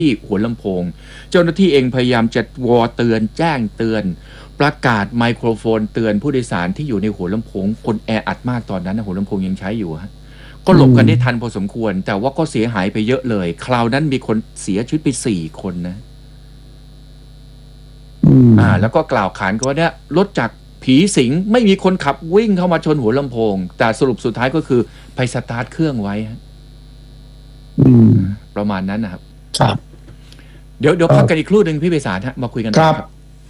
ที่หัวลำโพงเจ้าหน้าที่เองพยายามจะวอเตือนแจ้งเตือนประกาศไมโครโฟนเตือนผู้โดยสารที่อยู่ในหัวลำโพงคนแออัดมากตอนนั้นนะหัวลำโพงยังใช้อยู่ฮะก็หลบกันได้ทันพอสมควรแต่ว่าก็เสียหายไปเยอะเลยคราวนั้นมีคนเสียชีวิตไป4 คนนะแล้วก็กล่าวขานกันว่าเนี่ยรถจากผีสิงไม่มีคนขับวิ่งเข้ามาชนหัวลำโพงแต่สรุปสุดท้ายก็คือไปสตาร์ทเครื่องไว้ฮะประมาณนั้นนะครับครับเดี๋ยวพักกันอีกครู่หนึ่งพี่เบสารฮะมาคุยกันครับ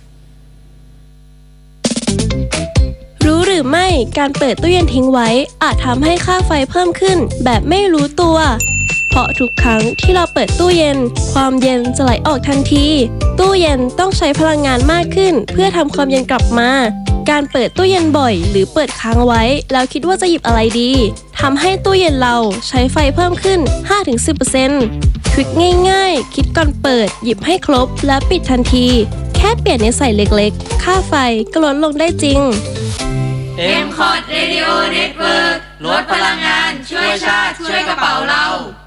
รู้หรือไม่การเปิดตู้เย็นทิ้งไว้อาจทำให้ค่าไฟเพิ่มขึ้นแบบไม่รู้ตัวเพราะทุกครั้งที่เราเปิดตู้เย็นความเย็นจะไหลออกทันทีตู้เย็นต้องใช้พลังงานมากขึ้นเพื่อทำความเย็นกลับมาการเปิดตู้เย็นบ่อยหรือเปิดค้างไว้แล้วคิดว่าจะหยิบอะไรดีทำให้ตู้เย็นเราใช้ไฟเพิ่มขึ้น 5-10% ทริคง่ายๆคิดก่อนเปิดหยิบให้ครบและปิดทันทีแค่เปลี่ยนนิสัยเล็กๆค่าไฟก็ลดลงได้จริง MCOT Radio Network ลดพลังงานช่วยชาติช่วยกระเป๋าเรา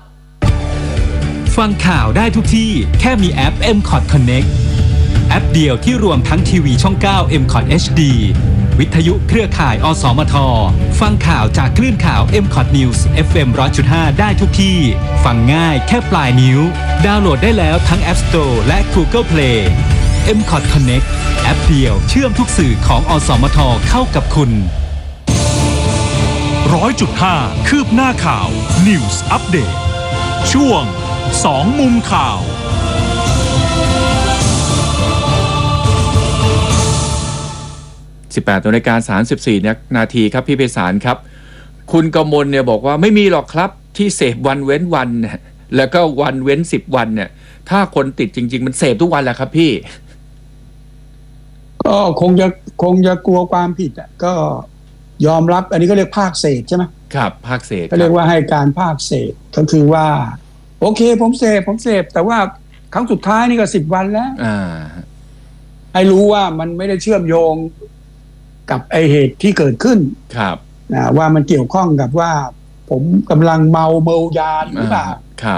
ฟังข่าวได้ทุกที่แค่มีแอป MCOT Connect แอปเดียวที่รวมทั้งทีวีช่อง 9 MCOT HD วิทยุเครือข่ายอสมทฟังข่าวจากคลื่นข่าว MCOT News FM 100.5 ได้ทุกที่ฟังง่ายแค่ปลายนิ้วดาวน์โหลดได้แล้วทั้ง App Store และ Google Play MCOT Connect แอปเดียวเชื่อมทุกสื่อของอสมทเข้ากับคุณ 100.5 คืบหน้าข่าว News Update ช่วง2 มุมข่าว 18:34 นาทีครับพี่เบสารครับคุณกมลเนี่ยบอกว่าไม่มีหรอกครับที่เสพวันเว้นวันเนี่ยแล้วก็วันเว้น10 วันเนี่ยถ้าคนติดจริงๆมันเสพทุกวันแหละครับพี่ก็คงจะกลัวความผิดอ่ะก็ยอมรับอันนี้ก็เรียกภาคเศษใช่ไหมครับภาคเศษก็เรียกว่าให้การภาคเศษก็คือว่าโอเคผมเสพแต่ว่าครั้งสุดท้ายนี่ก็10 วันแล้วให้รู้ว่ามันไม่ได้เชื่อมโยงกับไอเหตุที่เกิดขึ้นครับว่ามันเกี่ยวข้องกับว่าผมกำลังเมายาหรือเปล่าครับ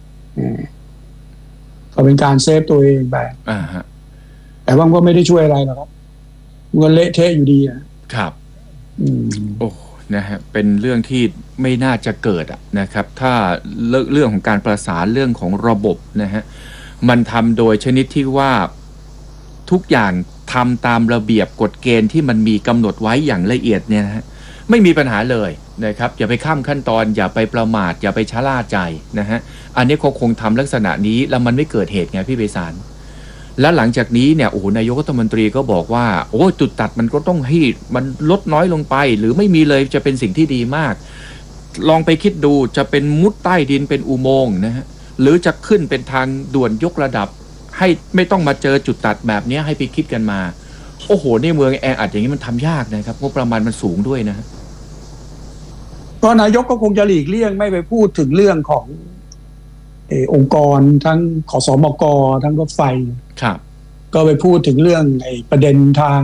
ก็เป็นการเซฟตัวเองไปแต่ว่าก็ไม่ได้ช่วยอะไรหรอกครับเงินเละเทะอยู่ดีครับโอ้นะฮะเป็นเรื่องที่ไม่น่าจะเกิดนะครับถ้าเรื่องของการประสานเรื่องของระบบนะฮะมันทำโดยชนิดที่ว่าทุกอย่างทำตามระเบียบกฎเกณฑ์ที่มันมีกำหนดไว้อย่างละเอียดเนี่ยนะฮะไม่มีปัญหาเลยนะครับอย่าไปข้ามขั้นตอนอย่าไปประมาทอย่าไปชะล่าใจนะฮะอันนี้เขาคงทำลักษณะนี้แล้วมันไม่เกิดเหตุไงพี่เบสารและหลังจากนี้เนี่ยโอ้โหนายกรัฐมนตรีก็บอกว่าโอ้จุดตัดมันก็ต้องให้มันลดน้อยลงไปหรือไม่มีเลยจะเป็นสิ่งที่ดีมากลองไปคิดดูจะเป็นมุดใต้ดินเป็นอุโมงค์นะฮะหรือจะขึ้นเป็นทางด่วนยกระดับให้ไม่ต้องมาเจอจุดตัดแบบนี้ให้ไปคิดกันมาโอ้โหในเมืองแออัดอย่างนี้มันทำยากนะครับงบประมาณมันสูงด้วยนะก็นายกก็คงจะหลีกเลี่ยงไม่ไปพูดถึงเรื่องขององค์กรทั้งขสมกทั้งรถไฟครับก็ไปพูดถึงเรื่องประเด็นทาง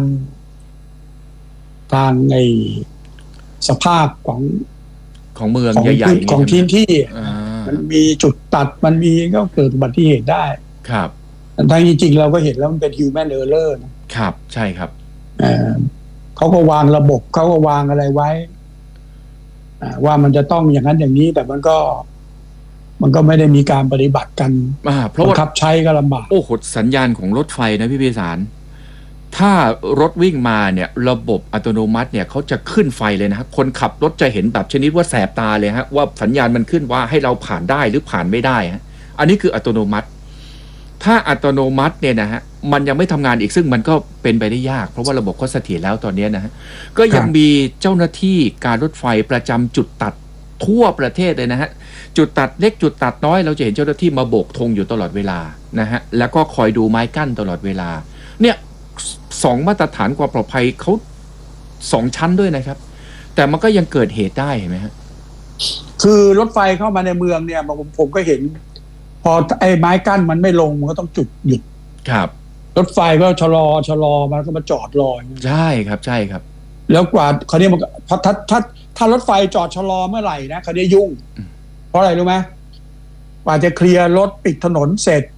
สภาพของเมืองใหญ่ๆของพื้นที่มันมีจุดตัดมันมีก็เกิดอุบัติเหตุได้ครับทั้งจริงๆเราก็เห็นแล้วมันเป็น human error นะครับใช่ครับเขาก็วางระบบเขาก็วางอะไรไว้ว่ามันจะต้องอย่างนั้นอย่างนี้แต่มันก็ไม่ได้มีการปฏิบัติกันเพราะว่าขับใช้ก็ลำบากโอ้โหสัญญาณของรถไฟนะพี่เบสารถ้ารถวิ่งมาเนี่ยระบบอัตโนมัติเนี่ยเขาจะขึ้นไฟเลยนะคนขับรถจะเห็นแบบชนิดว่าแสบตาเลยฮะว่าสัญญาณมันขึ้นว่าให้เราผ่านได้หรือผ่านไม่ได้ฮะอันนี้คืออัตโนมัติถ้าอัตโนมัติเนี่ยนะฮะมันยังไม่ทำงานอีกซึ่งมันก็เป็นไปได้ยากเพราะว่าระบบก็เสถียรแล้วตอนนี้นะฮะก็ยังมีเจ้าหน้าที่การรถไฟประจำจุดตัดทั่วประเทศเลยนะฮะจุดตัดเล็กจุดตัดน้อยเราจะเห็นเจ้าหน้าที่มาโบกธงอยู่ตลอดเวลานะฮะแล้วก็คอยดูไม้กั้นตลอดเวลาเนี่ย2 มาตรฐานความปลอดภัยเขา2 ชั้นด้วยนะครับแต่มันก็ยังเกิดเหตุได้เห็นไหมฮะคือรถไฟเข้ามาในเมืองเนี่ยผมก็เห็นพอไอ้ไม้กั้นมันไม่ลงมันก็ต้องจุดหยุดครับรถไฟก็ชะลอมันก็มาจอดรอใช่ครับใช่ครับแล้วกว่าคราวนี้มันถ้ารถไฟจอดชะลอเมื่อไหร่นะคราวนี้ยุ่งเพราะอะไรรู้ไหมกว่าจะเคลียร์รถปิดถนนเสร็จ